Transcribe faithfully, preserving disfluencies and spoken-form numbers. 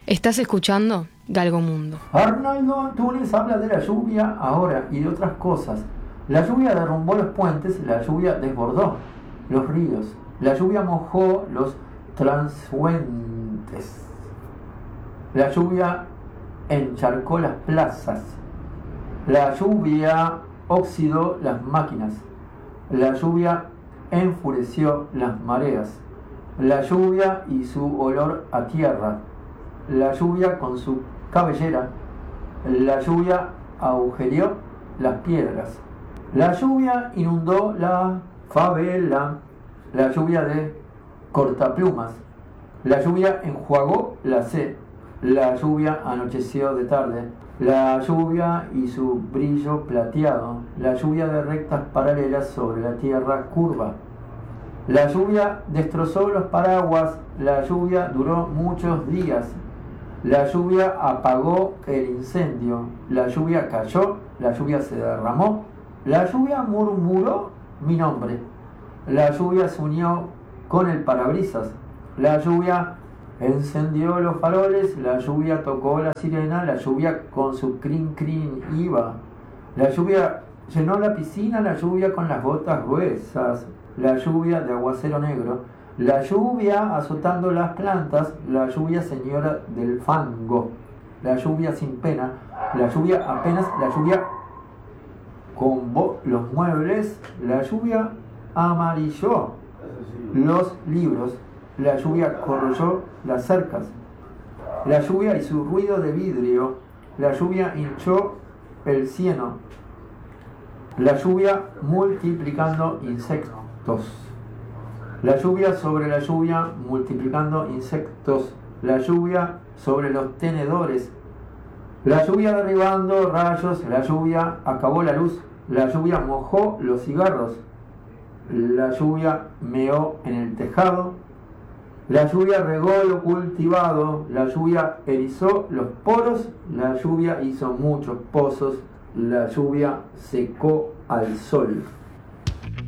Estás escuchando Galgomundo. Arnaldo Antunes habla de la lluvia ahora y de otras cosas. La lluvia derrumbó los puentes, la lluvia desbordó los ríos, la lluvia mojó los transeúntes, la lluvia encharcó las plazas, la lluvia oxidó las máquinas, la lluvia enfureció las mareas, la lluvia y su olor a tierra, la lluvia con su cabellera, la lluvia agujereó las piedras, la lluvia inundó la favela, la lluvia de cortaplumas, la lluvia enjuagó la sed, la lluvia anocheció de tarde, la lluvia y su brillo plateado, la lluvia de rectas paralelas sobre la tierra curva. La lluvia destrozó los paraguas, la lluvia duró muchos días, la lluvia apagó el incendio, la lluvia cayó, la lluvia se derramó, la lluvia murmuró mi nombre, la lluvia se unió con el parabrisas, la lluvia encendió los faroles, la lluvia tocó la sirena, la lluvia con su crin crin iba, la lluvia llenó la piscina, la lluvia con las gotas gruesas, la lluvia de aguacero negro, la lluvia azotando las plantas, la lluvia señora del fango, la lluvia sin pena, la lluvia apenas, la lluvia combó los muebles, la lluvia amarilló los libros, la lluvia corroyó las cercas, la lluvia y su ruido de vidrio, la lluvia hinchó el cieno, la lluvia multiplicando insectos, la lluvia sobre la lluvia multiplicando insectos, la lluvia sobre los tenedores, la lluvia derribando rayos, la lluvia acabó la luz, la lluvia mojó los cigarros, la lluvia meó en el tejado, la lluvia regó lo cultivado, la lluvia erizó los poros, la lluvia hizo muchos pozos, la lluvia secó al sol.